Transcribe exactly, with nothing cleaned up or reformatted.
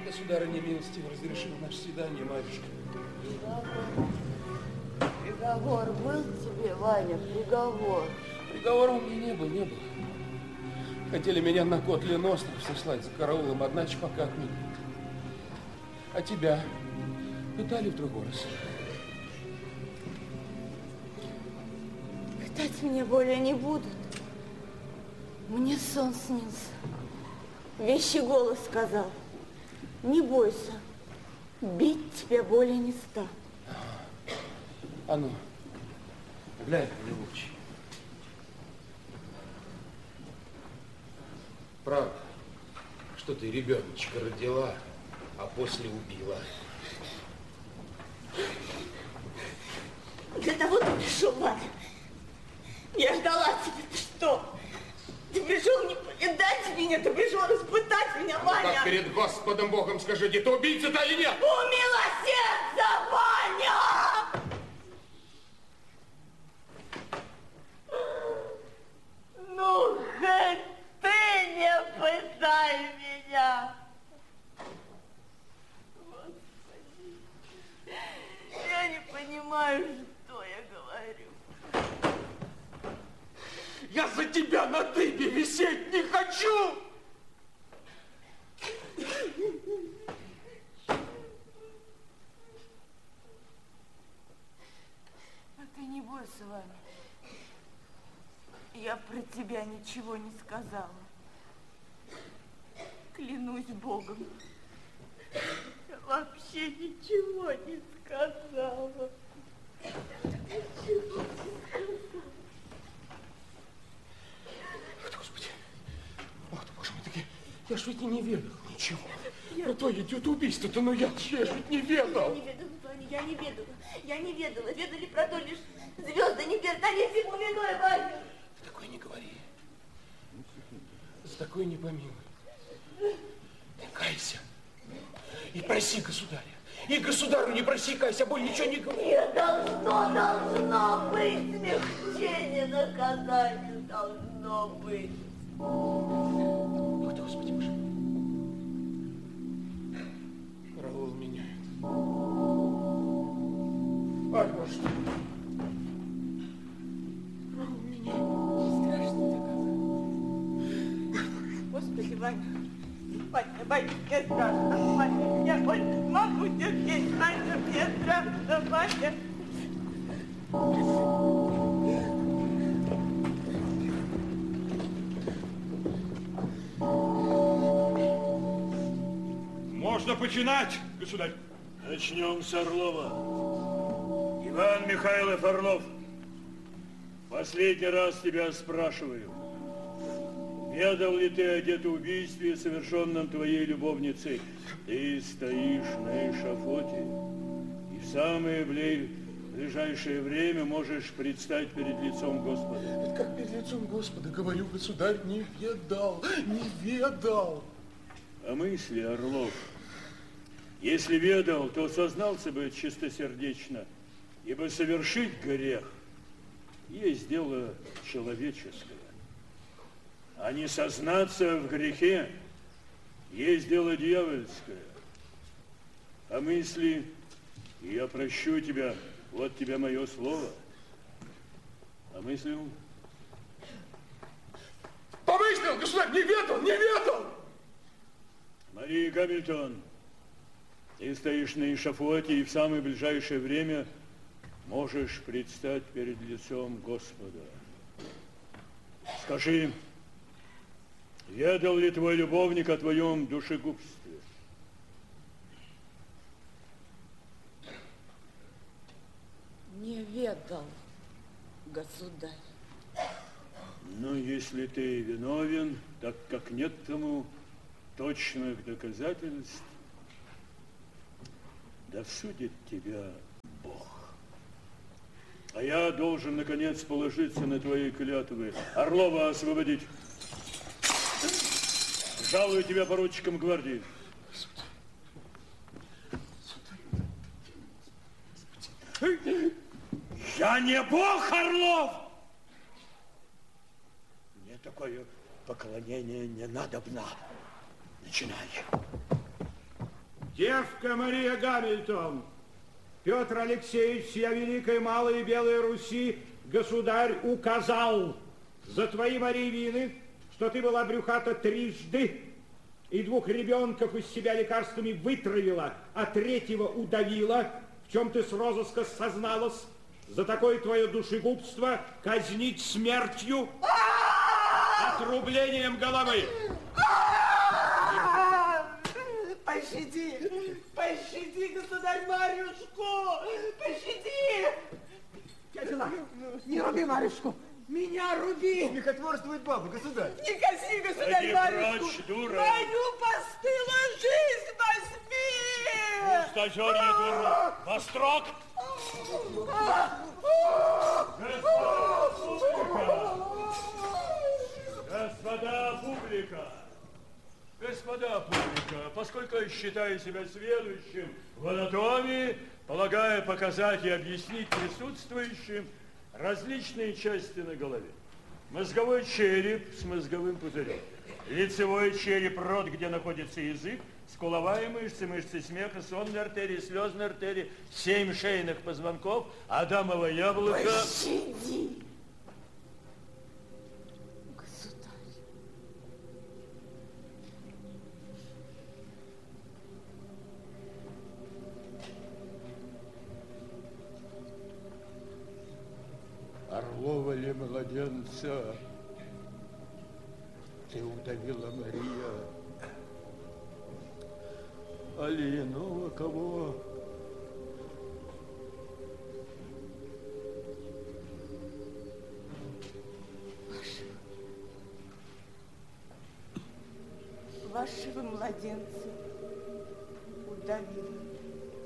Государыня милостиво разрешила наше свидание, Марюшка. Приговор. Приговор был тебе, Ваня, приговор. Приговора у меня не был, не было. Хотели меня на Котлин остров сослать за караулом, одначе пока отменили. А тебя пытали в другой раз? Пытать меня более не будут. Мне сон снился. Вещий голос сказал: не бойся, бить тебя более не стану. А ну, глянь, Левуч. Правда, что ты ребеночка родила, а после убила. Для того ты пришел, Ваня. Я ждала тебя. Ты что? Ты пришел не повидать меня, ты пришел испытать меня, Ваня. Ну, так перед Господом Богом скажи, ты убийца-то или нет? Умилосердься, Ваня! Ну, хоть ты не пытай меня. Господи, я не понимаю, что я говорю. Я за тебя на дыбе висеть не хочу! А ты не бойся, Ваня. Я про тебя ничего не сказала. Клянусь Богом. Я вообще ничего не сказала. Ничего не сказала. Господи, ох ты, Боже мой, таки, я ж ведь и не ведал ничего. Я... Про то идет убийство-то, но я, я ж ведь не ведал. Я не ведала, Ваня, я не ведала. Я не ведала. Ведали про то лишь звезды небесные всему виной, Ваня. Ты такое не говори. За такое не помилуй. Ты кайся. И проси государя. И государю не проси, кайся, более ничего не говори. Нет, должно, должно быть смягчение наказания. Должно быть. Ах ты, Господи, Боже. Караул меняет. Ай, Боже. Караул меняет. Страшно такое. Господи, Ваня. Ваня, Ваня, мне страшно. Ваня, я хоть могу терпеть. Ваня, мне страшно, Ваня. Можно починать, государь. Начнем с Орлова. Иван Михайлов Орлов, последний раз тебя спрашиваю. Ведал ли ты о детоубийстве, совершенном твоей любовницей? Ты стоишь на эшафоте и в самое ближайшее время можешь предстать перед лицом Господа. Это как перед лицом Господа, говорю, государь, не ведал, не ведал. А мысли, Орлов, если ведал, то сознался бы чистосердечно, ибо совершить грех есть дело человеческое. А не сознаться в грехе есть дело дьявольское. А мысли, я прощу тебя, вот тебе мое слово. А мыслил? Помыслил, государь, не ведал, не ведал! Мария Гамильтон, ты стоишь на эшафоте и в самое ближайшее время можешь предстать перед лицом Господа. Скажи, ведал ли твой любовник о твоем душегубстве? Не ведал, государь. Ну, если ты виновен, так как нет тому точных доказательств, да судит тебя Бог. А я должен, наконец, положиться на твои клятвы. Орлова освободить. Жалую тебя поручиком гвардии. Я не Бог, Орлов! Мне такое поклонение не надобно. Начинай. Девка Мария Гамильтон, Петр Алексеевич, я Великой, Малой и Белой Руси, государь указал за твои, Марии, вины, что ты была брюхата трижды и двух ребенков из себя лекарствами вытравила, а третьего удавила, в чем ты с розыска созналась. За такое твое душегубство казнить смертью, отрублением головы. Пощади, пощади, государь Марьюшку, пощади! Дядя, не руби Марьюшку, меня руби! Смехотворствует баба, государь. Не коси, государь Марьюшку! Прочь, дура! Мою постылую жизнь возьми! Пустозерье, дура! Вострок! Господа публика! Господа публика, поскольку я считаю себя сведущим в анатомии, полагаю показать и объяснить присутствующим различные части на голове. Мозговой череп с мозговым пузырем, лицевой череп, рот, где находится язык, скуловая мышца, мышцы смеха, сонные артерии, слезные артерии, семь шейных позвонков, адамово яблоко. Пощади! Орлова ли младенца ты удавила, Мария, али иного кого? Вашего младенца удавили.